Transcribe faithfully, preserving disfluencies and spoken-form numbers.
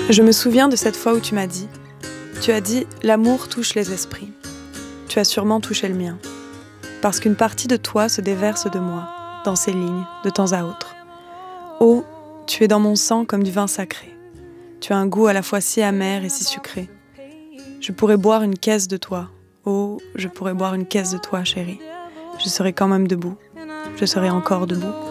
Je me souviens de cette fois où tu m'as dit, tu as dit « l'amour touche les esprits ». Tu as sûrement touché le mien. Parce qu'une partie de toi se déverse de moi, dans ces lignes, de temps à autre. Oh, tu es dans mon sang comme du vin sacré. Tu as un goût à la fois si amer et si sucré. Je pourrais boire une caisse de toi. Oh, je pourrais boire une caisse de toi, chérie. Je serai quand même debout. Je serai encore debout.